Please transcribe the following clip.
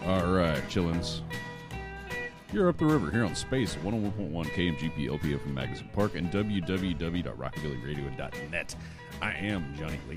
All right, chillins. You're up the river here on Space 101.1 KMGP LPF from Magazine Park and www.rockabillyradio.net. I am Johnny Lee.